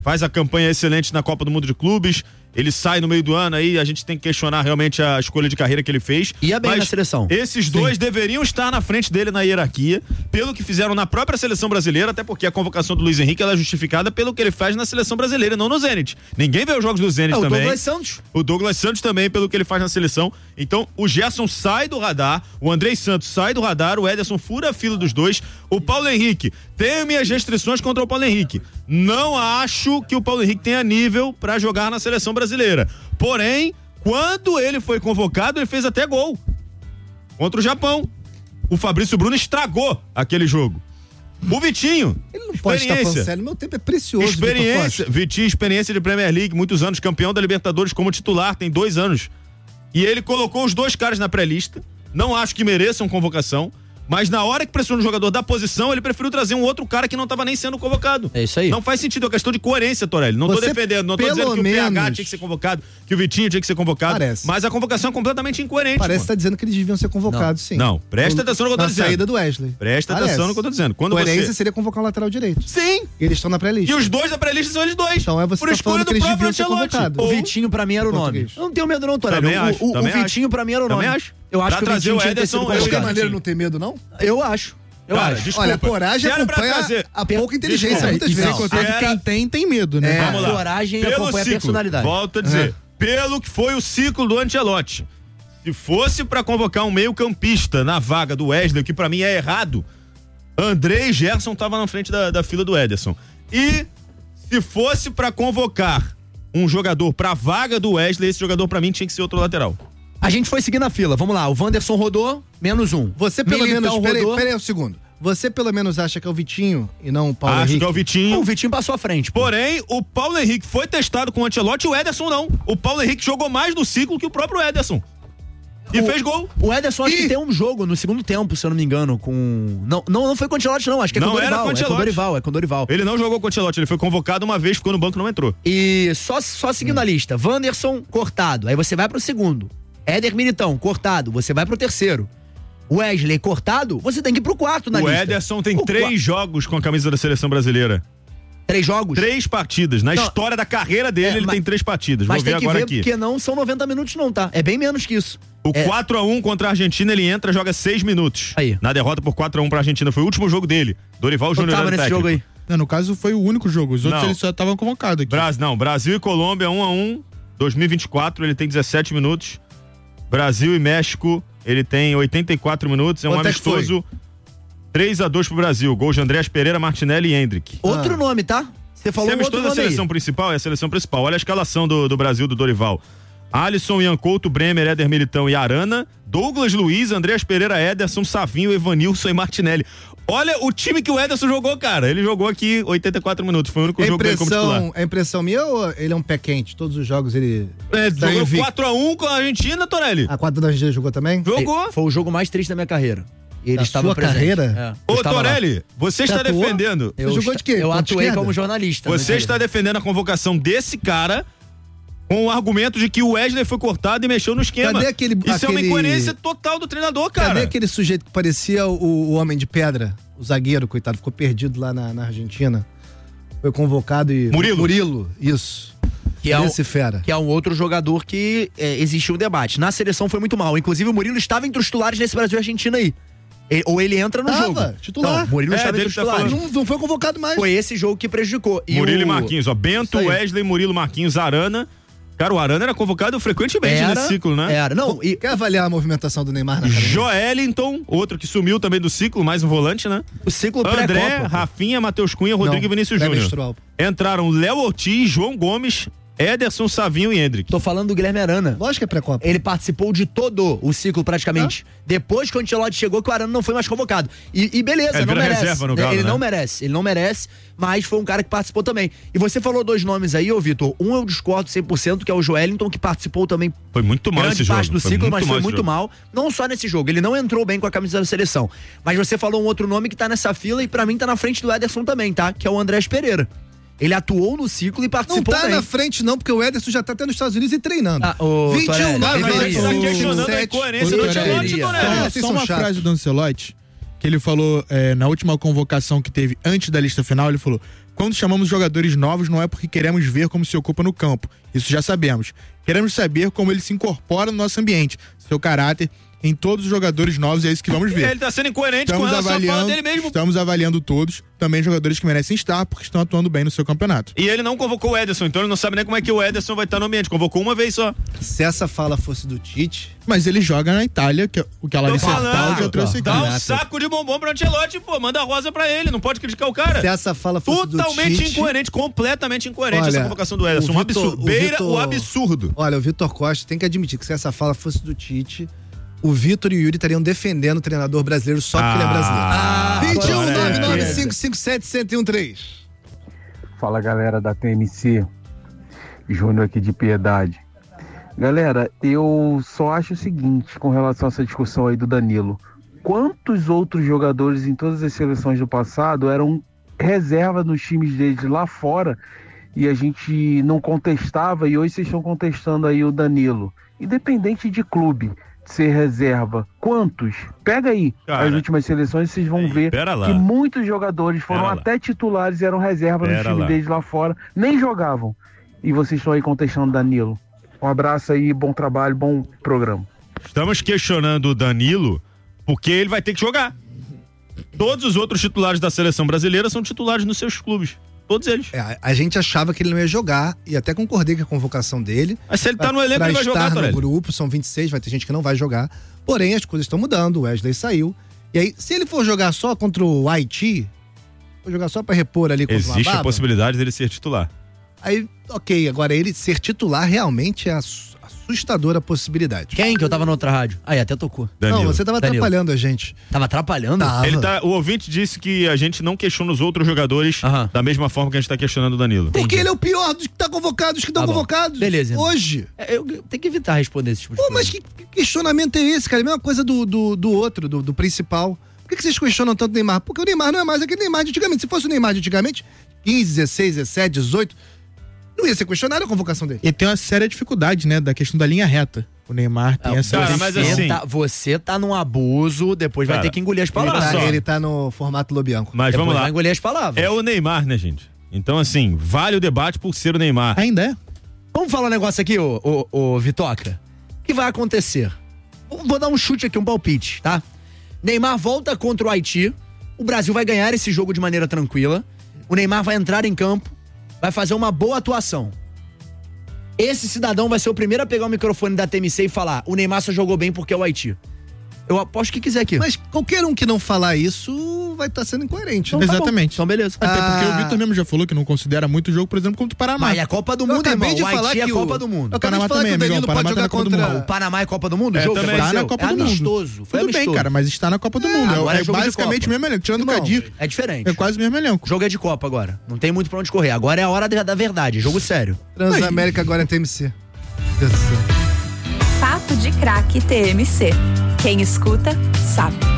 faz a campanha excelente na Copa do Mundo de Clubes, ele sai no meio do ano, aí a gente tem que questionar realmente a escolha de carreira que ele fez. Ia bem na seleção. Esses dois deveriam estar na frente dele na hierarquia, pelo que fizeram na própria seleção brasileira, até porque a convocação do Luiz Henrique ela é justificada pelo que ele faz na seleção brasileira, não no Zenit. Ninguém vê os jogos do Zenit também. O Douglas Santos. O Douglas Santos também, pelo que ele faz na seleção. Então, o Gerson sai do radar, o Andrei Santos sai do radar, o Ederson fura a fila dos dois, o Paulo Henrique, tenho minhas restrições contra o Paulo Henrique. Não acho que o Paulo Henrique tenha nível pra jogar na seleção brasileira. Porém, quando ele foi convocado, ele fez até gol contra o Japão. O Fabrício Bruno estragou aquele jogo. O Vitinho, ele não pode estar falando sério, meu tempo é precioso. Experiência, Vitinho, experiência de Premier League, muitos anos, campeão da Libertadores como titular, tem 2 anos. E ele colocou os 2 caras na pré-lista. Não acho que mereçam convocação, mas na hora que pressionou o jogador da posição, ele preferiu trazer um outro cara que não estava nem sendo convocado. É isso aí. Não faz sentido, é uma questão de coerência, Torelli. Não tô defendendo, não tô dizendo que o PH tinha que ser convocado, que o Vitinho tinha que ser convocado. Parece. Mas a convocação é completamente incoerente. Parece que tá dizendo que eles deviam ser convocados, sim. Não, presta atenção no que eu tô dizendo. Na saída do Wesley. Presta atenção no que eu tô dizendo. Quando coerência seria convocar o lateral direito. Sim. Eles estão na pré-lista. E os 2 da pré-lista são eles 2. Então é você por escolha do próprio Ancelotti. O Vitinho pra mim era o nome. Eu não tenho medo não, Torelli. O Vitinho pra mim era o nome. Também acho. Eu acho que o Vitinho tinha que ter sido convocado. De qualquer maneira não tem medo, não? Eu acho. Desculpa. Olha, a coragem acompanha a pouca inteligência muitas vezes. Quem tem medo, né? Vamos lá. Coragem acompanha a personalidade. Volto a dizer, pelo que foi o ciclo do Ancelotti, se fosse pra convocar um meio-campista na vaga do Wesley, que pra mim é errado, André e Gerson estavam na frente da fila do Ederson. E se fosse pra convocar um jogador pra vaga do Wesley, esse jogador pra mim tinha que ser outro lateral. A gente foi seguindo a fila, vamos lá, o Wanderson rodou, -1. Você pelo menos, peraí um segundo. Você pelo menos acha que é o Vitinho e não o Paulo Henrique? Acho que é o Vitinho. O Vitinho passou à frente. Porém, o Paulo Henrique foi testado com o Ancelotti e o Ederson não. O Paulo Henrique jogou mais no ciclo que o próprio Ederson. E fez gol. O Ederson acho que tem um jogo no segundo tempo, se eu não me engano, com... Não foi com o Ancelotti não, acho que é com o Dorival. É com o Dorival. Ele não jogou com o Ancelotti, ele foi convocado uma vez, ficou no banco e não entrou. E só seguindo a lista, Wanderson, cortado, aí você vai pro segundo. Éder Militão, cortado, você vai pro terceiro. Wesley, cortado, você tem que ir pro quarto na lista. O Ederson tem 3 jogos com a camisa da seleção brasileira. 3 jogos? 3 partidas. Na história da carreira dele, ele tem 3 partidas. Mas vou ver agora aqui. Porque não são 90 minutos não, tá? É bem menos que isso. O 4-1 contra a Argentina, ele entra, joga 6 minutos. Aí. Na derrota por 4-1 pra Argentina. Foi o último jogo dele. Dorival Júnior era nesse técnico. jogo aí. Não, no caso foi o único jogo. Os outros eles só estavam convocados aqui. Brasil e Colômbia 1-1. 2024, ele tem 17 minutos. Brasil e México, ele tem 84 minutos. É um amistoso 3-2 pro Brasil. Gols de Andreas Pereira, Martinelli e Hendrick. Outro nome, tá? Você falou outro nome. Da seleção principal? É a seleção principal. Olha a escalação do Brasil, do Dorival. Alisson, Ian Couto, Bremer, Éder Militão e Arana, Douglas Luiz, Andreas Pereira, Ederson, Savinho, Evanilson e Martinelli. Olha o time que o Ederson jogou, cara. Ele jogou aqui 84 minutos. Foi o único jogo dele como titular. É impressão minha ou ele é um pé quente? Todos os jogos ele... jogou 4-1 com a Argentina, Torelli. A 4 da Argentina jogou também? Jogou. Foi o jogo mais triste da minha carreira. Ele estava sua presente. Carreira? Ô, Torelli, você está defendendo... Você jogou de quê? Eu atuei como jornalista. Você está defendendo a convocação desse cara... com o argumento de que o Wesley foi cortado e mexeu no esquema. Cadê Isso é uma incoerência total do treinador, cara. Cadê aquele sujeito que parecia o Homem de Pedra? O zagueiro, coitado, ficou perdido lá na Argentina. Foi convocado e... Murilo, isso. Que é um outro jogador que existiu um debate. Na seleção foi muito mal. Inclusive o Murilo estava entre os titulares nesse Brasil e Argentina aí. Ou ele entra no jogo. Titular. Não, Murilo estava entre os titulares. Não foi convocado mais. Foi esse jogo que prejudicou. Murilo e Marquinhos, ó. Bento, Wesley, Murilo, Marquinhos, Arana. Cara, o Arana era convocado frequentemente nesse ciclo, né? Quer avaliar a movimentação do Neymar na carreira? Joelinton, outro que sumiu também do ciclo, mais um volante, né? O ciclo André, Rafinha, Matheus Cunha, Rodrigo e Vinícius Júnior. Entraram Léo Ortiz, João Gomes, Ederson, Savinho e Hendrick. Tô falando do Guilherme Arana. Lógico que é pré-copa. Ele participou de todo o ciclo praticamente. Depois que o Ancelotti chegou, que o Arana não foi mais convocado. E beleza, não merece. Reserva no Galo, ele não merece, mas foi um cara que participou também. E você falou 2 nomes aí, ô Vitor. Um eu discordo 100%, que é o Joelinton, que participou também. Foi muito mal esse jogo. Grande parte do ciclo, mas foi muito mal. Não só nesse jogo, ele não entrou bem com a camisa da seleção. Mas você falou um outro nome que tá nessa fila e pra mim tá na frente do Ederson também, tá? Que é o Andrés Pereira. Ele atuou no ciclo e participou bem. Não tá na frente não, porque o Ederson já tá até nos Estados Unidos e treinando. 21 anos, mas a gente tá questionando a incoerência do Ancelotti, Só uma frase do Ancelotti. que ele falou na última convocação que teve antes da lista final, ele falou: quando chamamos jogadores novos não é porque queremos ver como se ocupa no campo, isso já sabemos. Queremos saber como ele se incorpora no nosso ambiente, seu caráter em todos os jogadores novos, é isso que vamos ver. Ele tá sendo incoerente com relação à fala dele mesmo. Estamos avaliando todos, também jogadores que merecem estar, porque estão atuando bem no seu campeonato. E ele não convocou o Ederson, então ele não sabe nem como é que o Ederson vai estar no ambiente. Convocou uma vez só. Se essa fala fosse do Tite... Mas ele joga na Itália, que o que ela já trouxe aqui. Dá um saco de bombom pro Ancelotti, pô, manda a rosa pra ele, não pode criticar o cara. Se essa fala fosse totalmente do Tite... incoerente, completamente incoerente essa convocação do Ederson. Um absurdo. Beira o absurdo. Olha, o Vitor Costa tem que admitir que se essa fala fosse do Tite... o Vitor e o Yuri estariam defendendo o treinador brasileiro só porque ele é brasileiro. 21-99557-1013. Fala, galera da TMC. Júnior aqui de Piedade. Galera, eu só acho o seguinte com relação a essa discussão aí do Danilo. Quantos outros jogadores em todas as seleções do passado eram reserva nos times deles lá fora e a gente não contestava, e hoje vocês estão contestando aí o Danilo? Independente de clube, ser reserva. Quantos? Pega aí, cara, as últimas seleções, vocês vão ver que muitos jogadores foram até titulares e eram reserva no time deles lá fora, nem jogavam. E vocês estão aí contestando Danilo. Um abraço aí, bom trabalho, bom programa. Estamos questionando o Danilo porque ele vai ter que jogar. Todos os outros titulares da seleção brasileira são titulares nos seus clubes. Todos eles. A gente achava que ele não ia jogar e até concordei com a convocação dele. Mas se ele tá no elenco, ele vai jogar, no grupo, são 26, vai ter gente que não vai jogar. Porém, as coisas estão mudando, o Wesley saiu. E aí, se ele for jogar só contra o Haiti, for jogar só pra repor ali contra o existe a possibilidade dele ser titular. Aí, ok, agora ele ser titular realmente é assustadora possibilidade. Quem? Que eu tava na outra rádio. Aí, até tocou. Danilo. Não, você tava atrapalhando a gente. Tava atrapalhando? O ouvinte disse que a gente não questiona os outros jogadores da mesma forma que a gente tá questionando o Danilo. Porque ele é o pior dos que tá convocado, dos que estão convocados. Beleza. Hoje. Eu tenho que evitar responder esse tipo de coisa. Mas que questionamento é esse, cara? A mesma coisa do outro, do principal. Por que vocês questionam tanto o Neymar? Porque o Neymar não é mais aquele Neymar de antigamente. Se fosse o Neymar de antigamente, 15, 16, 17, 18... não ia ser questionado a convocação dele. E tem uma séria dificuldade, né, da questão da linha reta. O Neymar tem essa... Cara, mas assim, você tá num abuso, depois vai ter que engolir as palavras. Ele tá no formato Lobianco. Mas depois vamos lá. Vai engolir as palavras. É o Neymar, né, gente? Então, assim, vale o debate por ser o Neymar. Ainda é. Vamos falar um negócio aqui, ô Vitoca. O que vai acontecer? Vou dar um chute aqui, um palpite, tá? Neymar volta contra o Haiti. O Brasil vai ganhar esse jogo de maneira tranquila. O Neymar vai entrar em campo, vai fazer uma boa atuação. Esse cidadão vai ser o primeiro a pegar o microfone da TMC e falar: o Neymar só jogou bem porque é o Haiti. Eu aposto o que quiser aqui. Mas qualquer um que não falar isso vai estar sendo incoerente. Então, né? tá exatamente. Então, beleza. Até porque o Vitor mesmo já falou que não considera muito o jogo, por exemplo, contra o Panamá. Mas é Copa do Mundo, irmão. O Haiti é Copa do Mundo. O Panamá também, amigão. O Panamá tá na Copa do Mundo. O Panamá é Copa do Mundo? O jogo também tá na Copa do Mundo. Amistoso. Foi tudo bem, cara, mas está na Copa do Mundo. É basicamente o mesmo elenco. Tirando o Cadico. É diferente. É quase o mesmo elenco. O jogo é de Copa agora. Não tem muito pra onde correr. Agora é a hora da verdade. Jogo sério. Transamérica agora é TMC. Papo de Craque TMC. Quem escuta, sabe.